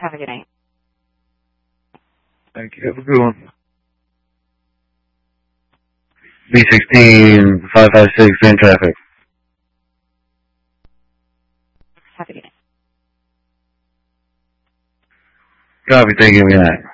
Have a good night. Thank you. Have a good one. B16 556 in traffic. Have a good night. Copy. Thank you. Good night.